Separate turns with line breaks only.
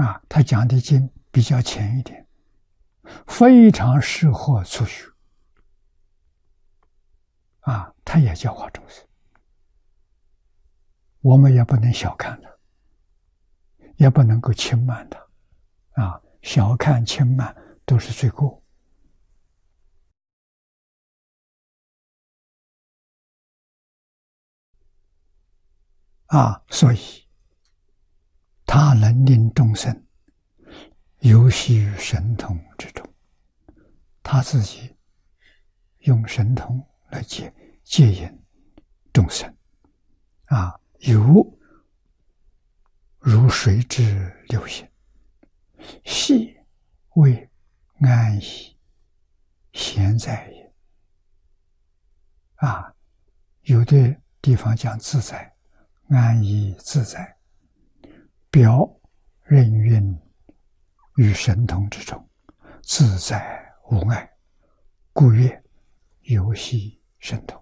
他讲的经比较浅一点，非常适合初学。他也教化众生，我们也不能小看他，也不能够轻慢他。小看轻慢都是罪过。所以他能令众生游戏于神通之中，他自己用神通来接引众生，有如水之流行，细为安逸闲在也。有的地方讲自在，安逸自在，表任运于神通之中，自在无碍，故曰游戏神通。